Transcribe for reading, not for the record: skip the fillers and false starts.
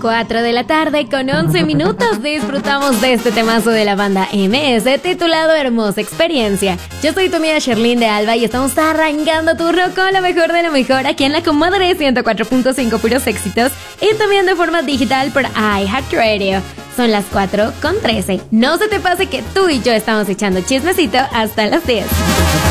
4 de la tarde con 11 minutos disfrutamos de este temazo de la banda MS titulado Hermosa Experiencia. Yo soy tu amiga Sherlyn de Alba y estamos arrancando turno con lo mejor de lo mejor aquí en la Comadre 104.5 puros éxitos y también de forma digital por iHeartRadio. Son las 4:13. No se te pase que tú y yo estamos echando chismecito hasta las 10.